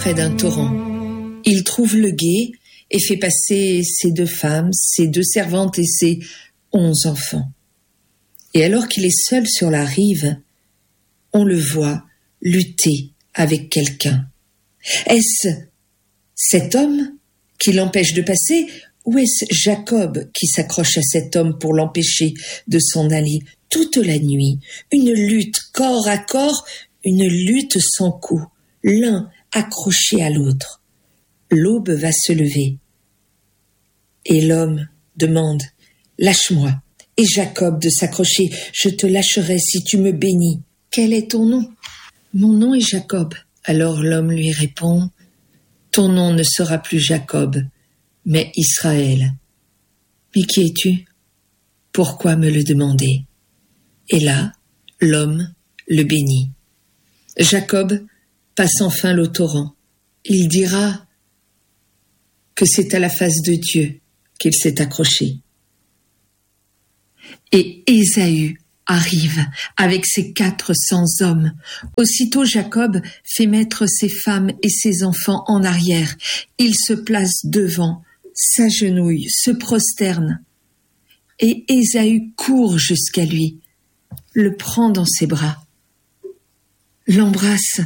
près d'un torrent. Il trouve le gué et fait passer ses 2 femmes, ses 2 servantes et ses 11 enfants. Et alors qu'il est seul sur la rive, on le voit lutter avec quelqu'un. Est-ce cet homme qui l'empêche de passer, ou est-ce Jacob qui s'accroche à cet homme pour l'empêcher de s'en aller toute la nuit? Une lutte corps à corps, une lutte sans coup, l'un accroché à l'autre. L'aube va se lever. Et l'homme demande « Lâche-moi » et Jacob de s'accrocher « Je te lâcherai si tu me bénis. Quel est ton nom ?»« Mon nom est Jacob. » Alors l'homme lui répond « Ton nom ne sera plus Jacob, mais Israël. »« Mais qui es-tu ? Pourquoi me le demander ?» Et là, l'homme le bénit. Jacob passe enfin le torrent. Il dira que c'est à la face de Dieu qu'il s'est accroché. Et Ésaü arrive avec ses 400 hommes. Aussitôt Jacob fait mettre ses femmes et ses enfants en arrière. Il se place devant, s'agenouille, se prosterne. Et Ésaü court jusqu'à lui, le prend dans ses bras, l'embrasse.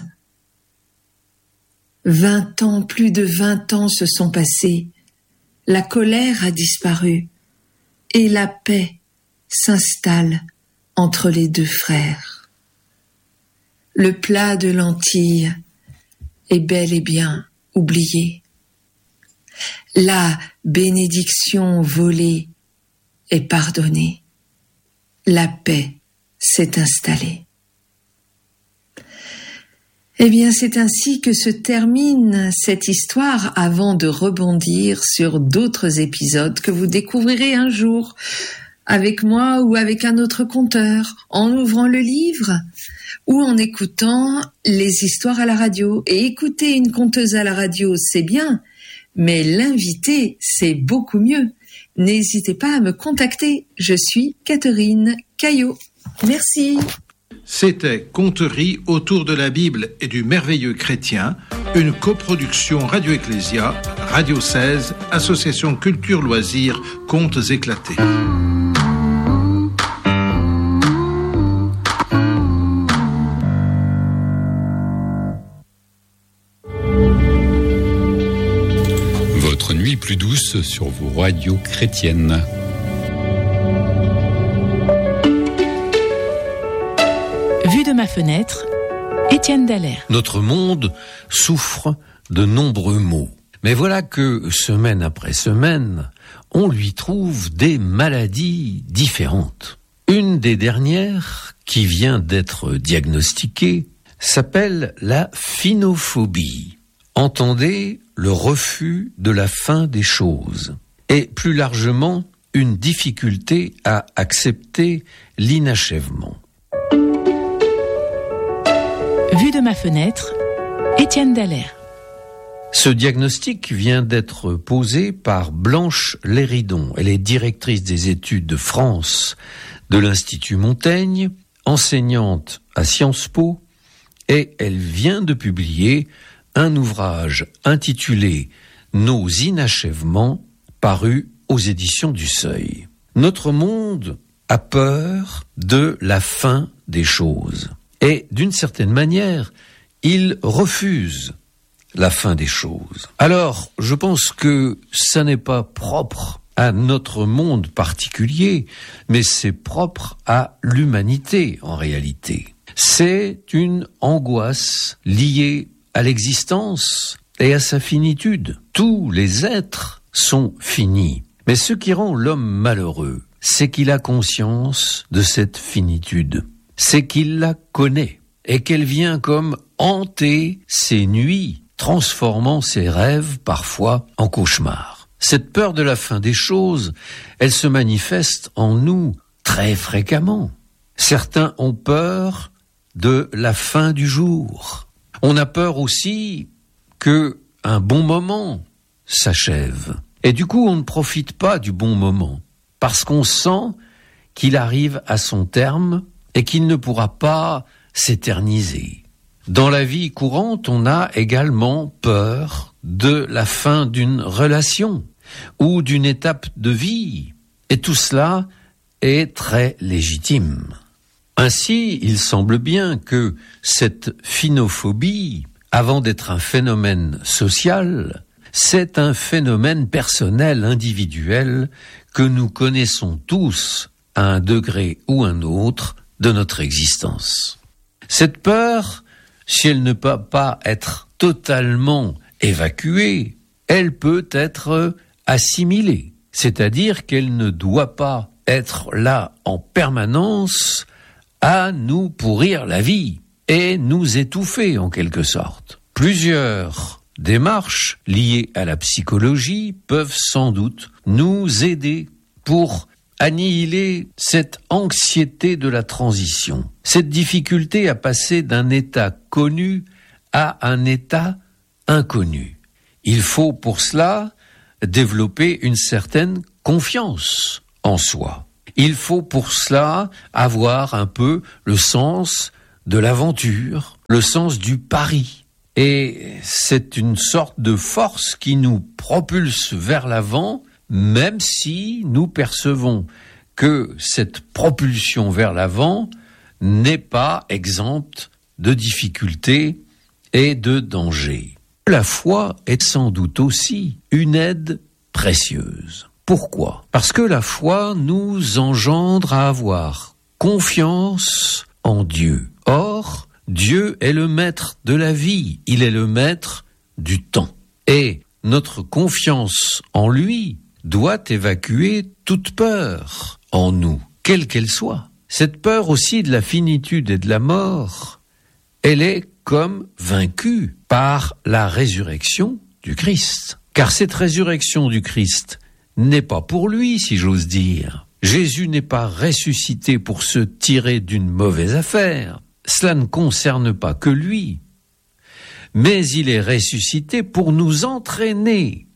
20 ans, plus de 20 ans se sont passés. La colère a disparu et la paix s'installe entre les 2 frères. Le plat de lentilles est bel et bien oublié. La bénédiction volée est pardonnée. La paix s'est installée. Eh bien, c'est ainsi que se termine cette histoire avant de rebondir sur d'autres épisodes que vous découvrirez un jour avec moi ou avec un autre conteur, en ouvrant le livre ou en écoutant les histoires à la radio. Et écouter une conteuse à la radio, c'est bien, mais l'inviter, c'est beaucoup mieux. N'hésitez pas à me contacter. Je suis Catherine Caillot. Merci. C'était Conteries autour de la Bible et du merveilleux chrétien, une coproduction Radio Ecclésia, Radio 16, Association Culture Loisirs, Contes éclatés. Votre nuit plus douce sur vos radios chrétiennes. Vue de ma fenêtre, Étienne Dallaire. Notre monde souffre de nombreux maux. Mais voilà que, semaine après semaine, on lui trouve des maladies différentes. Une des dernières, qui vient d'être diagnostiquée, s'appelle la phinophobie. Entendez, le refus de la fin des choses. Et plus largement, une difficulté à accepter l'inachèvement. Vue de ma fenêtre, Étienne Dallaire. Ce diagnostic vient d'être posé par Blanche Léridon. Elle est directrice des études de France de l'Institut Montaigne, enseignante à Sciences Po, et elle vient de publier un ouvrage intitulé « Nos inachèvements » paru aux éditions du Seuil. Notre monde a peur de la fin des choses. Et d'une certaine manière, il refuse la fin des choses. Alors, je pense que ça n'est pas propre à notre monde particulier, mais c'est propre à l'humanité en réalité. C'est une angoisse liée à l'existence et à sa finitude. Tous les êtres sont finis. Mais ce qui rend l'homme malheureux, c'est qu'il a conscience de cette finitude. C'est qu'il la connaît et qu'elle vient comme hanter ses nuits, transformant ses rêves parfois en cauchemars. Cette peur de la fin des choses, elle se manifeste en nous très fréquemment. Certains ont peur de la fin du jour. On a peur aussi que un bon moment s'achève. Et du coup, on ne profite pas du bon moment parce qu'on sent qu'il arrive à son terme et qu'il ne pourra pas s'éterniser. Dans la vie courante, on a également peur de la fin d'une relation ou d'une étape de vie. Et tout cela est très légitime. Ainsi, il semble bien que cette phinophobie, avant d'être un phénomène social, c'est un phénomène personnel, individuel, que nous connaissons tous à un degré ou un autre de notre existence. Cette peur, si elle ne peut pas être totalement évacuée, elle peut être assimilée, c'est-à-dire qu'elle ne doit pas être là en permanence à nous pourrir la vie et nous étouffer en quelque sorte. Plusieurs démarches liées à la psychologie peuvent sans doute nous aider pour annihiler cette anxiété de la transition, cette difficulté à passer d'un état connu à un état inconnu. Il faut pour cela développer une certaine confiance en soi. Il faut pour cela avoir un peu le sens de l'aventure, le sens du pari. Et c'est une sorte de force qui nous propulse vers l'avant, même si nous percevons que cette propulsion vers l'avant n'est pas exempte de difficultés et de dangers. La foi est sans doute aussi une aide précieuse. Pourquoi ? Parce que la foi nous engendre à avoir confiance en Dieu. Or, Dieu est le maître de la vie, il est le maître du temps. Et notre confiance en lui doit évacuer toute peur en nous, quelle qu'elle soit. Cette peur aussi de la finitude et de la mort, elle est comme vaincue par la résurrection du Christ. Car cette résurrection du Christ n'est pas pour lui, si j'ose dire. Jésus n'est pas ressuscité pour se tirer d'une mauvaise affaire. Cela ne concerne pas que lui. Mais il est ressuscité pour nous entraîner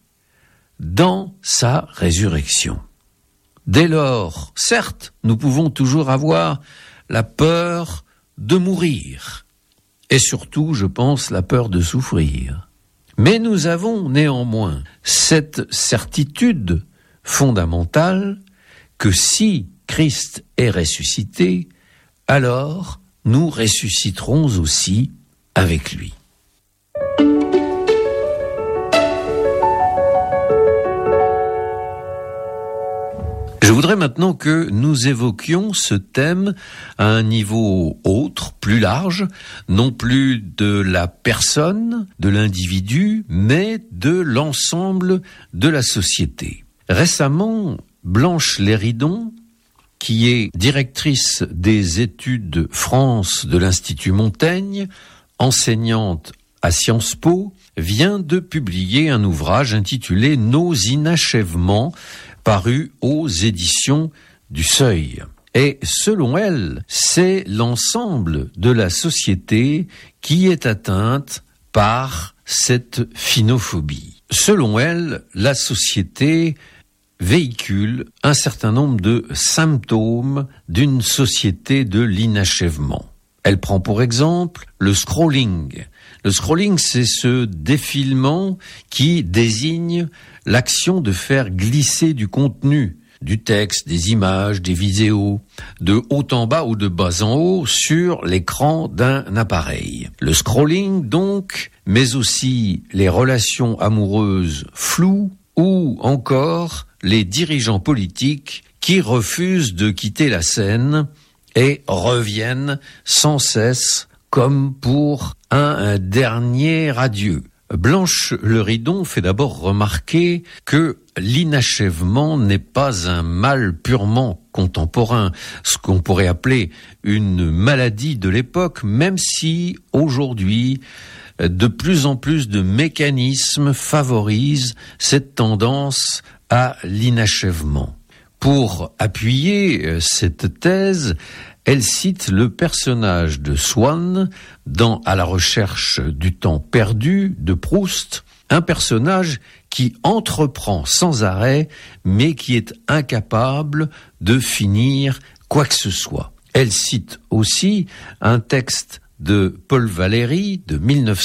dans sa résurrection. Dès lors, certes, nous pouvons toujours avoir la peur de mourir. Et surtout, je pense, la peur de souffrir. Mais nous avons néanmoins cette certitude fondamentale que si Christ est ressuscité, alors nous ressusciterons aussi avec lui. Je voudrais maintenant que nous évoquions ce thème à un niveau autre, plus large, non plus de la personne, de l'individu, mais de l'ensemble de la société. Récemment, Blanche Léridon, qui est directrice des études France de l'Institut Montaigne, enseignante à Sciences Po, vient de publier un ouvrage intitulé « Nos inachèvements », paru aux éditions du Seuil. Et selon elle, c'est l'ensemble de la société qui est atteinte par cette phinophobie. Selon elle, la société véhicule un certain nombre de symptômes d'une société de l'inachèvement. Elle prend pour exemple le scrolling. Le scrolling, c'est ce défilement qui désigne l'action de faire glisser du contenu, du texte, des images, des vidéos, de haut en bas ou de bas en haut sur l'écran d'un appareil. Le scrolling donc, mais aussi les relations amoureuses floues ou encore les dirigeants politiques qui refusent de quitter la scène et reviennent sans cesse comme pour un dernier adieu. Blanche Léridon fait d'abord remarquer que l'inachèvement n'est pas un mal purement contemporain, ce qu'on pourrait appeler une maladie de l'époque, même si aujourd'hui de plus en plus de mécanismes favorisent cette tendance à l'inachèvement. Pour appuyer cette thèse, elle cite le personnage de Swann dans À la recherche du temps perdu de Proust, un personnage qui entreprend sans arrêt, mais qui est incapable de finir quoi que ce soit. Elle cite aussi un texte de Paul Valéry de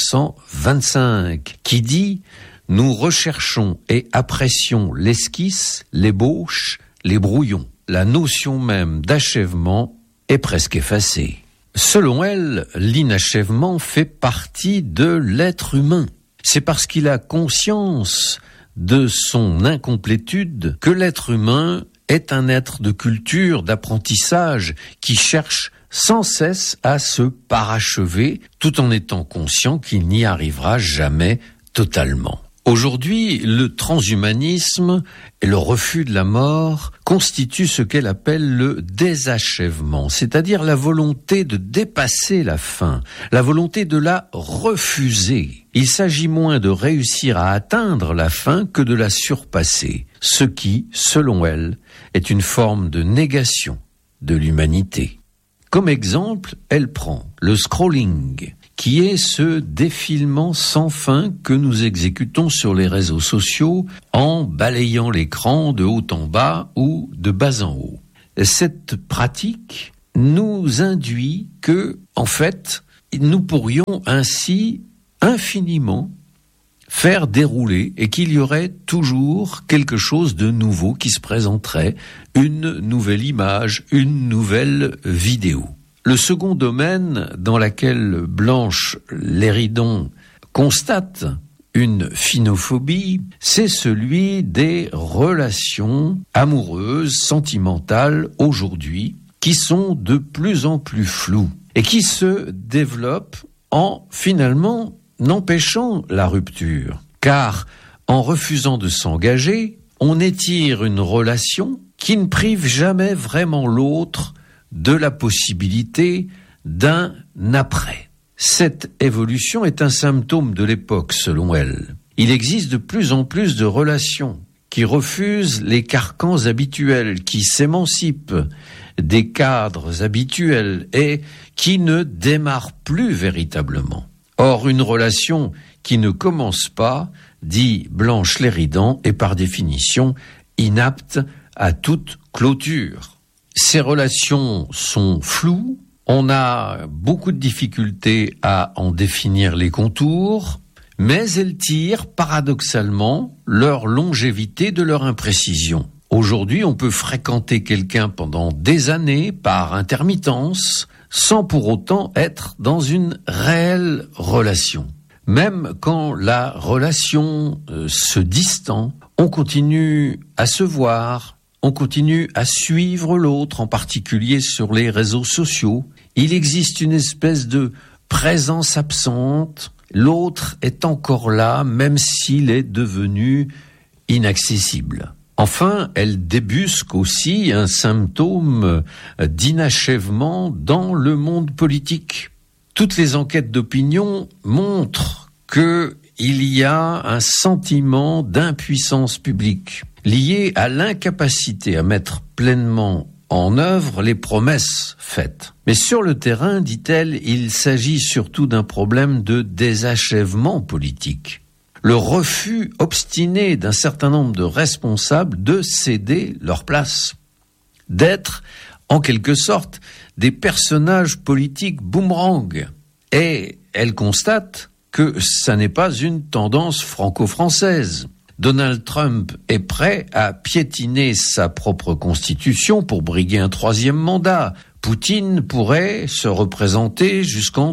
1925 qui dit « Nous recherchons et apprécions l'esquisse, l'ébauche, les brouillons. La notion même d'achèvement est presque effacée. » Selon elle, l'inachèvement fait partie de l'être humain. C'est parce qu'il a conscience de son incomplétude que l'être humain est un être de culture, d'apprentissage, qui cherche sans cesse à se parachever, tout en étant conscient qu'il n'y arrivera jamais totalement. Aujourd'hui, le transhumanisme et le refus de la mort constituent ce qu'elle appelle le désachèvement, c'est-à-dire la volonté de dépasser la fin, la volonté de la refuser. Il s'agit moins de réussir à atteindre la fin que de la surpasser, ce qui, selon elle, est une forme de négation de l'humanité. Comme exemple, elle prend le scrolling, qui est ce défilement sans fin que nous exécutons sur les réseaux sociaux en balayant l'écran de haut en bas ou de bas en haut. Cette pratique nous induit que, en fait, nous pourrions ainsi infiniment faire dérouler et qu'il y aurait toujours quelque chose de nouveau qui se présenterait, une nouvelle image, une nouvelle vidéo. Le second domaine dans lequel Blanche Léridon constate une phinophobie, c'est celui des relations amoureuses, sentimentales aujourd'hui, qui sont de plus en plus floues et qui se développent en finalement n'empêchant la rupture. Car en refusant de s'engager, on étire une relation qui ne prive jamais vraiment l'autre de la possibilité d'un après. Cette évolution est un symptôme de l'époque, selon elle. Il existe de plus en plus de relations qui refusent les carcans habituels, qui s'émancipent des cadres habituels et qui ne démarrent plus véritablement. Or, une relation qui ne commence pas, dit Blanche Léridon, est par définition inapte à toute clôture. Ces relations sont floues, on a beaucoup de difficultés à en définir les contours, mais elles tirent paradoxalement leur longévité de leur imprécision. Aujourd'hui, on peut fréquenter quelqu'un pendant des années par intermittence, sans pour autant être dans une réelle relation. Même quand la relation se distend, on continue à se voir, on continue à suivre l'autre, en particulier sur les réseaux sociaux. Il existe une espèce de présence absente. L'autre est encore là, même s'il est devenu inaccessible. Enfin, elle débusque aussi un symptôme d'inachèvement dans le monde politique. Toutes les enquêtes d'opinion montrent qu'il y a un sentiment d'impuissance publique lié à l'incapacité à mettre pleinement en œuvre les promesses faites. Mais sur le terrain, dit-elle, il s'agit surtout d'un problème de désachèvement politique. Le refus obstiné d'un certain nombre de responsables de céder leur place, d'être, en quelque sorte, des personnages politiques boomerang. Et elle constate que ça n'est pas une tendance franco-française. Donald Trump est prêt à piétiner sa propre constitution pour briguer un troisième mandat. Poutine pourrait se représenter jusqu'en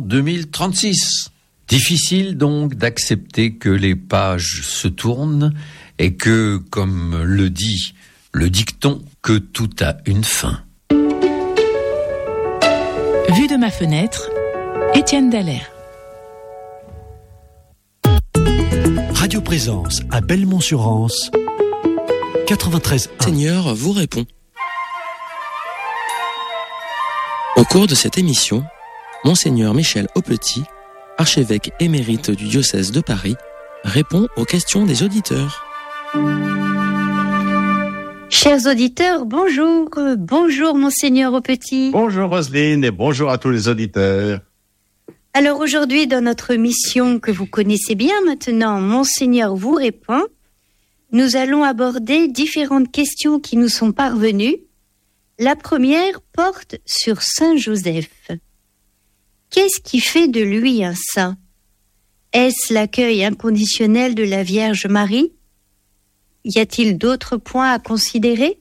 2036. Difficile donc d'accepter que les pages se tournent et que, comme le dit le dicton, que tout a une fin. Vue de ma fenêtre, Étienne Dallaire. Radio Présence à Belmont-sur-Anse, 93. Seigneur vous répond. Au cours de cette émission, Monseigneur Michel Aupetit, archevêque émérite du diocèse de Paris, répond aux questions des auditeurs. Chers auditeurs, bonjour. Bonjour Monseigneur Aupetit. Bonjour Roselyne et bonjour à tous les auditeurs. Alors aujourd'hui, dans notre mission que vous connaissez bien maintenant, Monseigneur vous répond, nous allons aborder différentes questions qui nous sont parvenues. La première porte sur Saint Joseph. qu'est-ce qui fait de lui un saint? Est-ce l'accueil inconditionnel de la Vierge Marie? Y a-t-il d'autres points à considérer?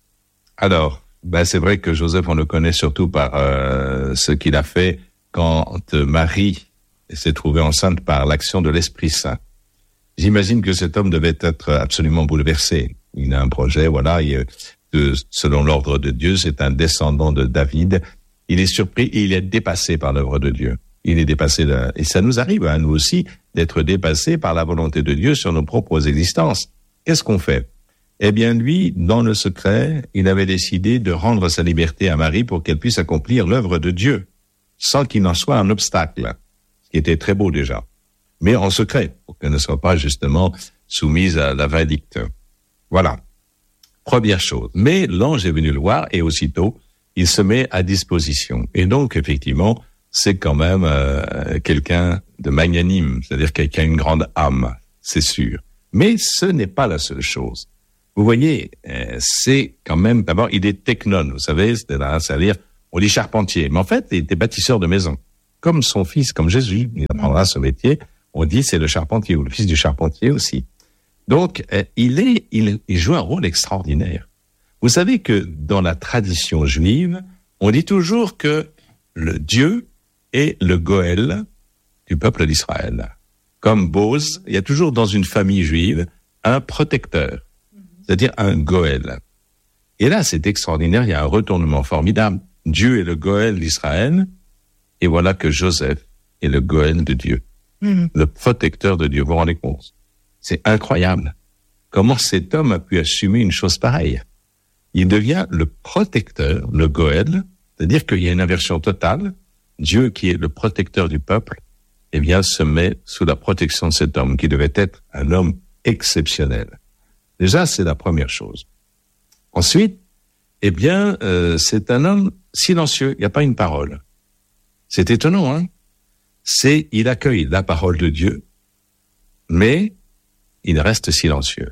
Alors, c'est vrai que Joseph, on le connaît surtout par ce qu'il a fait quand Marie s'est trouvée enceinte par l'action de l'Esprit Saint. J'imagine que cet homme devait être absolument bouleversé. Il a un projet, voilà, selon l'ordre de Dieu, c'est un descendant de David. Il est surpris et il est dépassé par l'œuvre de Dieu. Il est dépassé, et ça nous arrive, hein, nous aussi, d'être dépassés par la volonté de Dieu sur nos propres existences. Qu'est-ce qu'on fait? Eh bien, lui, dans le secret, il avait décidé de rendre sa liberté à Marie pour qu'elle puisse accomplir l'œuvre de Dieu, sans qu'il n'en soit un obstacle, ce qui était très beau déjà, mais en secret, pour qu'elle ne soit pas justement soumise à la vindicte. Voilà, première chose. Mais l'ange est venu le voir et aussitôt, il se met à disposition. Et donc, effectivement, c'est quand même quelqu'un de magnanime, c'est-à-dire quelqu'un une grande âme, c'est sûr. Mais ce n'est pas la seule chose. Vous voyez, c'est quand même, d'abord, il est technone, vous savez, c'est-à-dire, on dit charpentier, mais en fait, il était bâtisseur de maison. Comme son fils, comme Jésus, il apprendra ce métier, on dit c'est le charpentier, ou le fils du charpentier aussi. Donc, il joue un rôle extraordinaire. Vous savez que dans la tradition juive, on dit toujours que le Dieu est le Goël du peuple d'Israël. Comme Boz, il y a toujours dans une famille juive un protecteur, c'est-à-dire un Goël. Et là, c'est extraordinaire, il y a un retournement formidable. Dieu est le Goël d'Israël, et voilà que Joseph est le Goël de Dieu, le protecteur de Dieu. Vous vous rendez compte? C'est incroyable. Comment cet homme a pu assumer une chose pareille? Il devient le protecteur, le Goël, c'est-à-dire qu'il y a une inversion totale. Dieu, qui est le protecteur du peuple, eh bien, se met sous la protection de cet homme, qui devait être un homme exceptionnel. Déjà, c'est la première chose. Ensuite, eh bien, c'est un homme silencieux, il n'y a pas une parole. C'est étonnant, hein? Il accueille la parole de Dieu, mais il reste silencieux.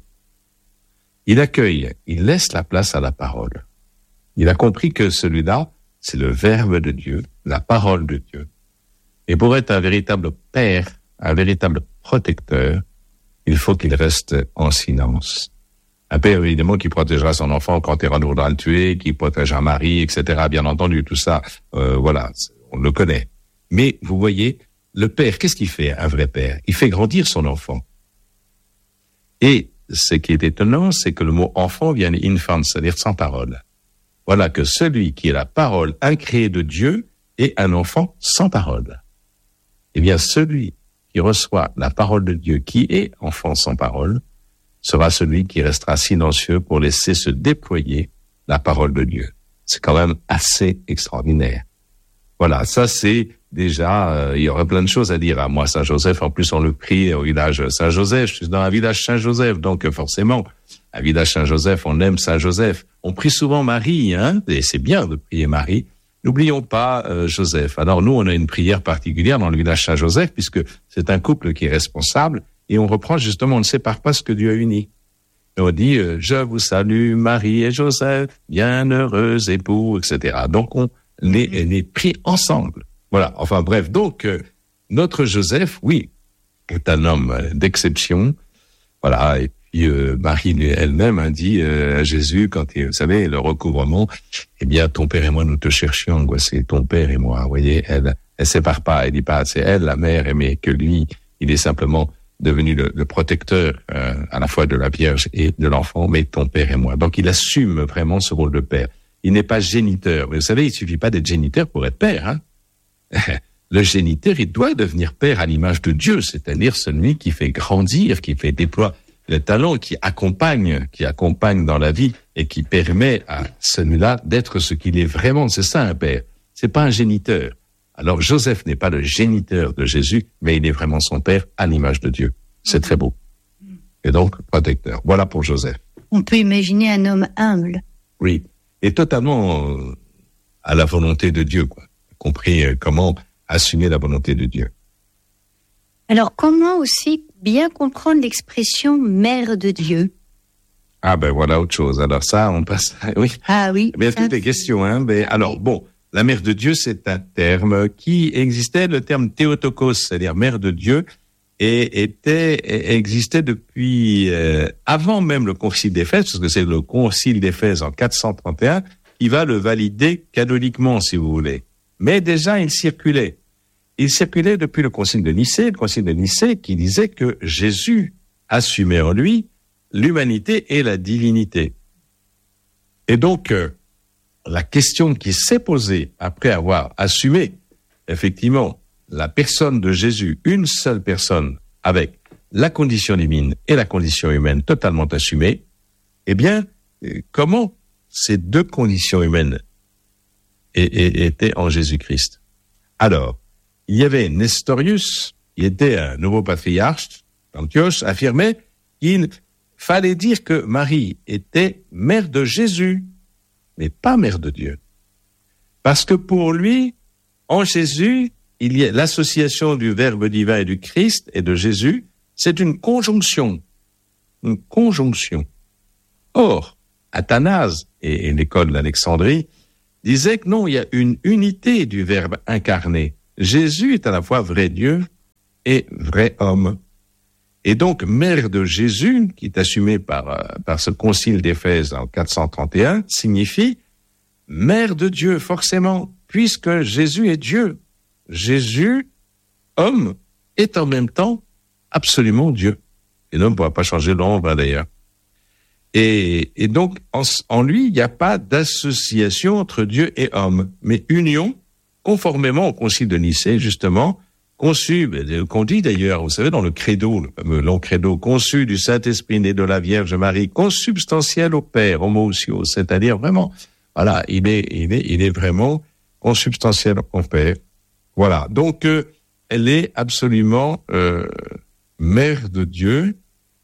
Il accueille, il laisse la place à la parole. Il a compris que celui-là, c'est le Verbe de Dieu, la parole de Dieu. Et pour être un véritable père, un véritable protecteur, il faut qu'il reste en silence. Un père, évidemment, qui protégera son enfant quand il voudra le tuer, qui protégera Marie, etc. Bien entendu, tout ça, voilà, on le connaît. Mais vous voyez, le père, qu'est-ce qu'il fait, un vrai père? Il fait grandir son enfant. Et ce qui est étonnant, c'est que le mot enfant vient d'infant, c'est-à-dire sans parole. Voilà que celui qui est la parole incréée de Dieu est un enfant sans parole. Eh bien, celui qui reçoit la parole de Dieu, qui est enfant sans parole, sera celui qui restera silencieux pour laisser se déployer la parole de Dieu. C'est quand même assez extraordinaire. Voilà, ça c'est déjà, il y aurait plein de choses à dire. Moi, Saint-Joseph, en plus on le prie au village Saint-Joseph, je suis dans un village Saint-Joseph, donc forcément, un village Saint-Joseph, on aime Saint-Joseph. On prie souvent Marie, hein, et c'est bien de prier Marie. N'oublions pas Joseph. Alors nous, on a une prière particulière dans le village Saint-Joseph, puisque c'est un couple qui est responsable, et on reprend justement, on ne sépare pas ce que Dieu a uni. Et on dit, je vous salue Marie et Joseph, bienheureux époux, etc. Donc on les prie ensemble. Voilà, enfin bref, donc notre Joseph, oui, est un homme d'exception. Voilà, et puis Marie elle-même a dit à Jésus, quand vous savez, le recouvrement, eh bien, ton père et moi, nous te cherchions, angoissés, ton père et moi. Vous voyez, elle sépare pas, elle dit pas, c'est elle, la mère, mais que lui, il est simplement devenu le protecteur à la fois de la Vierge et de l'enfant, mais ton père et moi. Donc il assume vraiment ce rôle de père. Il n'est pas géniteur. Mais vous savez, il suffit pas d'être géniteur pour être père, hein. Le géniteur, il doit devenir père à l'image de Dieu, c'est-à-dire celui qui fait grandir, qui fait déployer le talent, qui accompagne dans la vie et qui permet à celui-là d'être ce qu'il est vraiment. C'est ça un père. C'est pas un géniteur. Alors Joseph n'est pas le géniteur de Jésus, mais il est vraiment son père à l'image de Dieu. C'est très beau. Et donc, protecteur. Voilà pour Joseph. On peut imaginer un homme humble. Oui. Et totalement à la volonté de Dieu, quoi. Compris comment assumer la volonté de Dieu. Alors, comment aussi bien comprendre l'expression mère de Dieu? Ah ben voilà autre chose. Alors ça, on passe. Oui. Ah oui. Mais toutes les questions, hein. Mais alors bon, la mère de Dieu, c'est un terme qui existait, le terme Théotokos, c'est-à-dire mère de Dieu, et existait depuis avant même le concile d'Éphèse, parce que c'est le concile d'Éphèse en 431 qui va le valider canoniquement, si vous voulez. Mais déjà, il circulait. Il circulait depuis le concile de Nicée qui disait que Jésus assumait en lui l'humanité et la divinité. Et donc, la question qui s'est posée après avoir assumé, effectivement, la personne de Jésus, une seule personne, avec la condition divine et la condition humaine totalement assumée, eh bien, comment ces deux conditions humaines étaient en Jésus-Christ? Alors, il y avait Nestorius, qui était un nouveau patriarche, Antioche, affirmait qu'il fallait dire que Marie était mère de Jésus, mais pas mère de Dieu. Parce que pour lui, en Jésus, il y a l'association du Verbe divin et du Christ et de Jésus, c'est une conjonction. Une conjonction. Or, Athanase et l'école d'Alexandrie disaient que non, il y a une unité du Verbe incarné. Jésus est à la fois vrai Dieu et vrai homme. Et donc, mère de Jésus, qui est assumée par ce concile d'Éphèse en 431, signifie mère de Dieu, forcément, puisque Jésus est Dieu. Jésus, homme, est en même temps absolument Dieu. Et l'homme ne pourra pas changer l'ombre, d'ailleurs. Et donc, en lui, il n'y a pas d'association entre Dieu et homme, mais union, conformément au concile de Nicée, justement, conçu, qu'on dit d'ailleurs, vous savez, dans le credo, le fameux long credo, conçu du Saint-Esprit né de la Vierge Marie, consubstantiel au Père, homoousios, c'est-à-dire vraiment, voilà, il est vraiment consubstantiel au Père. Voilà. Donc, elle est absolument mère de Dieu,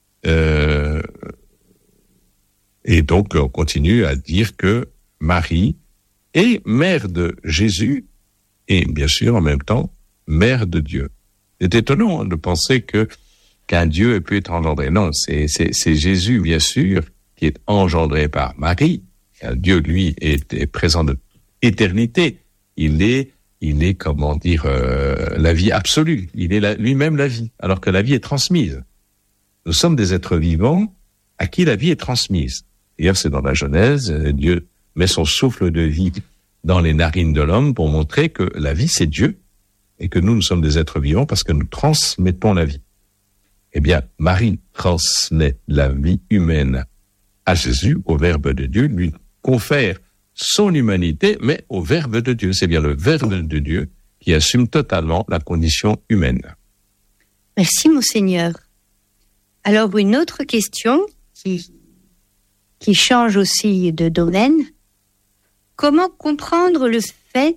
et donc on continue à dire que Marie est mère de Jésus, et bien sûr, en même temps, mère de Dieu. C'est étonnant de penser qu'un Dieu ait pu être engendré. Non, c'est Jésus, bien sûr, qui est engendré par Marie. Un Dieu, lui, est présent de éternité. Il est, comment dire, la vie absolue. Il est lui-même la vie, alors que la vie est transmise. Nous sommes des êtres vivants à qui la vie est transmise. D'ailleurs, c'est dans la Genèse, Dieu met son souffle de vie dans les narines de l'homme pour montrer que la vie, c'est Dieu, et que nous sommes des êtres vivants parce que nous transmettons la vie. Eh bien, Marie transmet la vie humaine à Jésus, au Verbe de Dieu, lui confère son humanité, mais au Verbe de Dieu. C'est bien le Verbe de Dieu qui assume totalement la condition humaine. Merci, Monseigneur. Alors, une autre question qui change aussi de domaine. Comment comprendre le fait,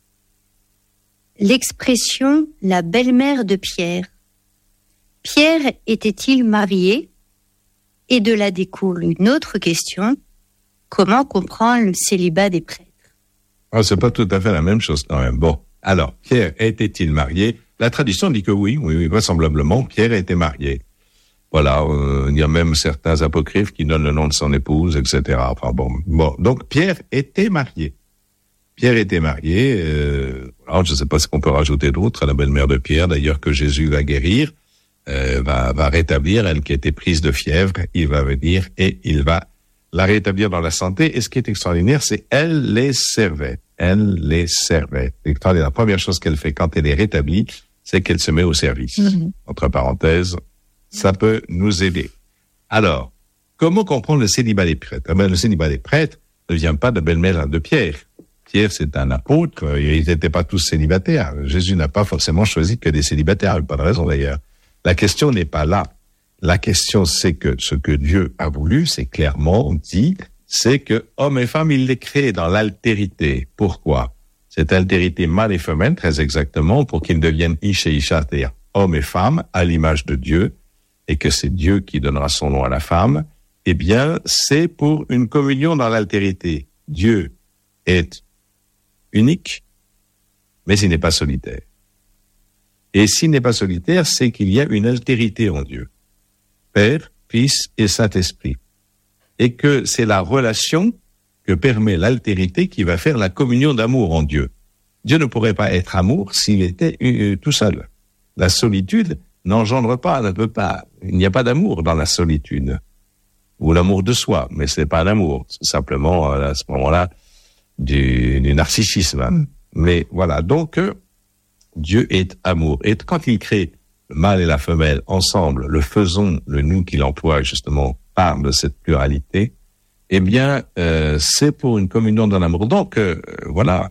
l'expression « la belle-mère de Pierre ». Pierre était-il marié? Et de là découle une autre question. Comment comprendre le célibat des prêtres? C'est pas tout à fait la même chose quand même. Bon, alors, Pierre était-il marié? La tradition dit que oui, vraisemblablement, Pierre était marié. Voilà, il y a même certains apocryphes qui donnent le nom de son épouse, etc. Enfin bon, donc Pierre était marié. Pierre était marié. Alors je ne sais pas ce qu'on peut rajouter d'autre à la belle-mère de Pierre, d'ailleurs que Jésus va guérir, va rétablir, elle qui était prise de fièvre, il va venir et il va la rétablir dans la santé. Et ce qui est extraordinaire, c'est elle les servait. Elle les servait. La première chose qu'elle fait quand elle est rétablie, c'est qu'elle se met au service. Entre parenthèses, ça peut nous aider. Alors, comment comprendre le célibat des prêtres? Le célibat des prêtres ne vient pas de belle-mère de Pierre. Pierre, c'est un apôtre, ils n'étaient pas tous célibataires. Jésus n'a pas forcément choisi que des célibataires, pas de raison d'ailleurs. La question n'est pas là. La question, c'est que ce que Dieu a voulu, c'est clairement dit, c'est que hommes et femmes, il les crée dans l'altérité. Pourquoi? Cette altérité mâle et femelle, très exactement, pour qu'ils deviennent ish et isha, c'est-à-dire hommes et femmes, à l'image de Dieu, et que c'est Dieu qui donnera son nom à la femme, eh bien, c'est pour une communion dans l'altérité. Dieu est unique, mais il n'est pas solitaire. Et s'il n'est pas solitaire, c'est qu'il y a une altérité en Dieu. Père, Fils et Saint-Esprit. Et que c'est la relation que permet l'altérité qui va faire la communion d'amour en Dieu. Dieu ne pourrait pas être amour s'il était tout seul. La solitude n'engendre pas, ne peut pas. Il n'y a pas d'amour dans la solitude. Ou l'amour de soi, mais c'est pas l'amour. C'est simplement, à ce moment-là, du narcissisme. Mais voilà, donc, Dieu est amour. Et quand il crée le mâle et la femelle ensemble, le faisons, le nous qu'il emploie justement, parle de cette pluralité, eh bien, c'est pour une communion dans l'amour. Donc, voilà.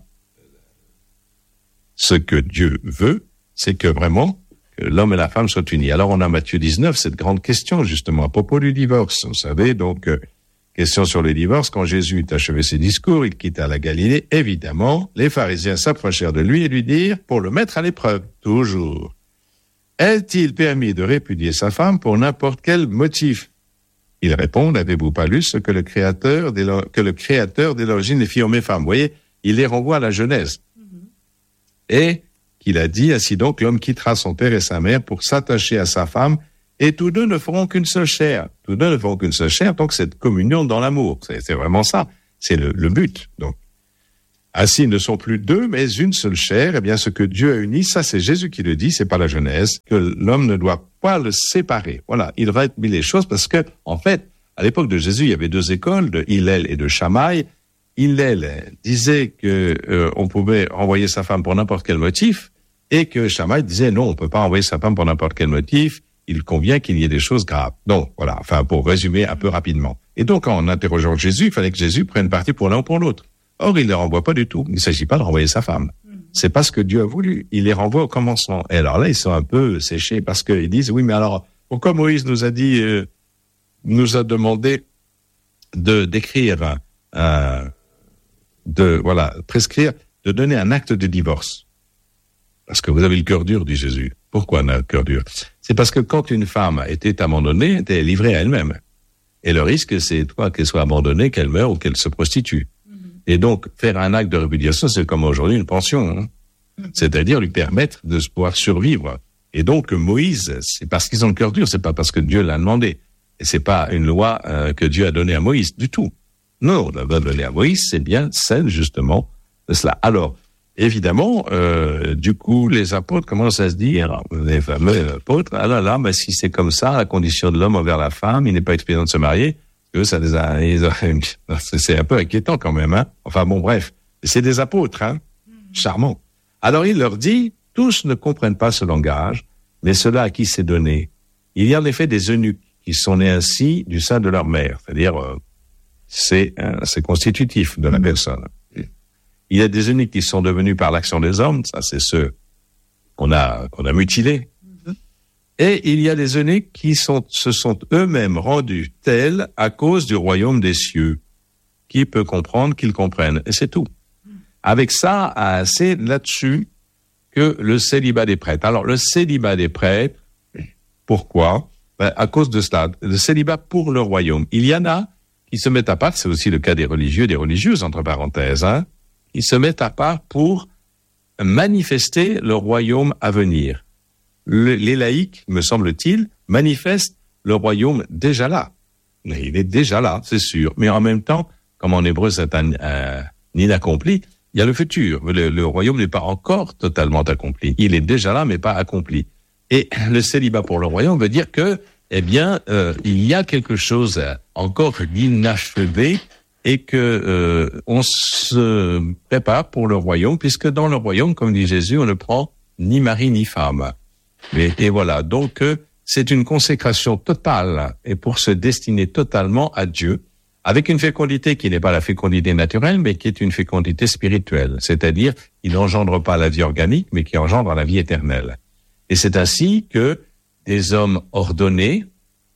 Ce que Dieu veut, c'est que vraiment, que l'homme et la femme soient unis. Alors, on a Matthieu 19, cette grande question, justement, à propos du divorce. Vous savez, donc, question sur le divorce. Quand Jésus eut achevé ses discours, il quitta la Galilée. Évidemment, les pharisiens s'approchèrent de lui et lui dirent, pour le mettre à l'épreuve, toujours, est-il permis de répudier sa femme pour n'importe quel motif? Il répond, n'avez-vous pas lu ce que le Créateur dès l'origine des filles hommes et femmes? Vous voyez, il les renvoie à la Genèse. Et qu'il a dit, ainsi donc, l'homme quittera son père et sa mère pour s'attacher à sa femme, et tous deux ne feront qu'une seule chair. Tous deux ne feront qu'une seule chair, donc cette communion dans l'amour. C'est vraiment ça. C'est le but. Donc, ainsi, ils ne sont plus deux, mais une seule chair. Eh bien, ce que Dieu a uni, ça c'est Jésus qui le dit, c'est pas la Genèse, que l'homme ne doit pas le séparer. Voilà, il va être mis les choses parce que, en fait, à l'époque de Jésus, il y avait deux écoles, de Hillel et de Shammai. Hillel disait que on pouvait envoyer sa femme pour n'importe quel motif, et que Shammai disait non, on peut pas envoyer sa femme pour n'importe quel motif. Il convient qu'il y ait des choses graves. Donc, voilà. Enfin, pour résumer un peu rapidement. Et donc, en interrogeant Jésus, il fallait que Jésus prenne parti pour l'un ou pour l'autre. Or, il ne les renvoie pas du tout. Il ne s'agit pas de renvoyer sa femme. C'est pas ce que Dieu a voulu. Il les renvoie au commencement. Et alors là, ils sont un peu séchés parce qu'ils disent, oui, mais alors, pourquoi Moïse nous a dit, nous a demandé d'écrire, prescrire, de donner un acte de divorce? Parce que vous avez le cœur dur, dit Jésus. Pourquoi on a le cœur dur? C'est parce que quand une femme était abandonnée, elle était livrée à elle-même. Et le risque, c'est qu'elle soit abandonnée, qu'elle meure ou qu'elle se prostitue. Et donc, faire un acte de répudiation, c'est comme aujourd'hui une pension. Hein. C'est-à-dire lui permettre de pouvoir survivre. Et donc, Moïse, c'est parce qu'ils ont le cœur dur, c'est pas parce que Dieu l'a demandé. Et c'est pas une loi que Dieu a donnée à Moïse, du tout. Non, la loi donnée à Moïse, c'est bien celle, justement, de cela. Alors, évidemment, du coup, les apôtres commencent à se dire, les fameux apôtres, ah là là, mais si c'est comme ça, la condition de l'homme envers la femme, il n'est pas expédient de se marier, que ça c'est un peu inquiétant quand même, hein. Enfin bon, bref, c'est des apôtres, hein, charmants. Alors il leur dit, tous ne comprennent pas ce langage, mais ceux-là à qui c'est donné. Il y a en effet des eunuques qui sont nés ainsi du sein de leur mère, c'est-à-dire c'est constitutif de la personne. Il y a des eunuques qui sont devenus par l'action des hommes, ça c'est ceux qu'on a mutilés. Et il y a des eunuques qui se sont eux-mêmes rendus tels à cause du royaume des cieux. Qui peut comprendre qu'ils comprennent? Et c'est tout. Avec ça, c'est là-dessus que le célibat des prêtres. Alors, le célibat des prêtres, pourquoi? À cause de cela. Le célibat pour le royaume. Il y en a qui se mettent à part, c'est aussi le cas des religieux, des religieuses, entre parenthèses, hein. Ils se mettent à part pour manifester le royaume à venir. Les laïcs, me semble-t-il, manifestent le royaume déjà là. Mais il est déjà là, c'est sûr. Mais en même temps, comme en hébreu c'est un inaccompli, il y a le futur. Le royaume n'est pas encore totalement accompli. Il est déjà là, mais pas accompli. Et le célibat pour le royaume veut dire que, eh bien, il y a quelque chose encore d'inachevé et que on se prépare pour le royaume, puisque dans le royaume, comme dit Jésus, on ne prend ni mari ni femme. Et voilà, donc c'est une consécration totale et pour se destiner totalement à Dieu, avec une fécondité qui n'est pas la fécondité naturelle, mais qui est une fécondité spirituelle, c'est-à-dire il n'engendre pas la vie organique, mais qui engendre la vie éternelle. Et c'est ainsi que des hommes ordonnés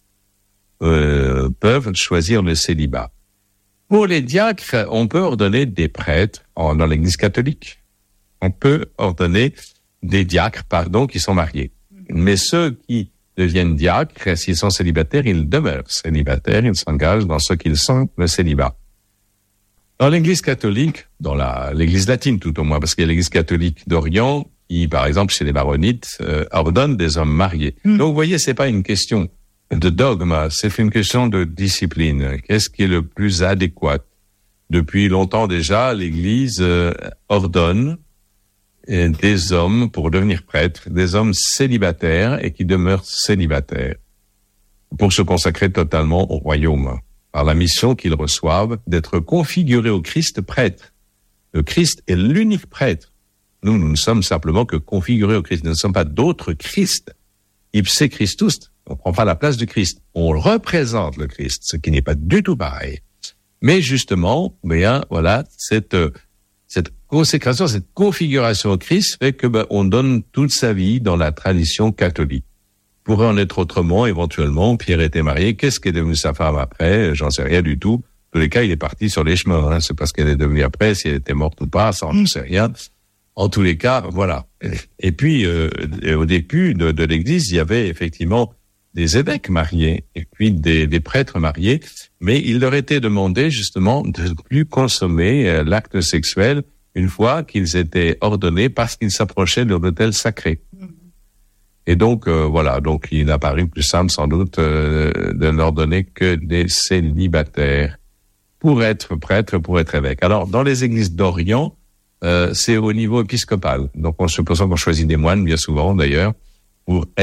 peuvent choisir le célibat. Pour les diacres, on peut ordonner des prêtres dans l'Église catholique. On peut ordonner des diacres, qui sont mariés. Mais ceux qui deviennent diacres, s'ils sont célibataires, ils demeurent célibataires, ils s'engagent dans ce qu'ils sont, le célibat. Dans l'Église catholique, dans l'Église latine tout au moins, parce qu'il y a l'Église catholique d'Orient, qui, par exemple, chez les maronites, ordonne des hommes mariés. Donc, vous voyez, c'est pas une question de dogme, c'est une question de discipline. Qu'est-ce qui est le plus adéquat? depuis longtemps déjà, l'Église ordonne des hommes pour devenir prêtres, des hommes célibataires et qui demeurent célibataires, pour se consacrer totalement au royaume, par la mission qu'ils reçoivent d'être configurés au Christ prêtre. Le Christ est l'unique prêtre. Nous ne sommes simplement que configurés au Christ. Nous ne sommes pas d'autres Christ. Ipse Christus. On ne prend pas la place du Christ. On représente le Christ, ce qui n'est pas du tout pareil. Mais justement, voilà, cette consécration, cette configuration au Christ fait que on donne toute sa vie dans la tradition catholique. Pourrait en être autrement, éventuellement. Pierre était marié. Qu'est-ce qu'est devenu sa femme après? J'en sais rien du tout. En tous les cas, il est parti sur les chemins. Hein. C'est parce qu'elle est devenue après, si elle était morte ou pas, ça, on ne sait rien. En tous les cas, voilà. Et puis, au début de l'Église, il y avait effectivement des évêques mariés et puis des prêtres mariés, mais il leur était demandé justement de ne plus consommer l'acte sexuel une fois qu'ils étaient ordonnés parce qu'ils s'approchaient de l'autel sacré. Et donc, voilà, donc il a paru plus simple sans doute de n'ordonner que des célibataires pour être prêtre, pour être évêque. Alors, dans les églises d'Orient, c'est au niveau épiscopal. Donc, on suppose qu'on choisit des moines, bien souvent d'ailleurs, pour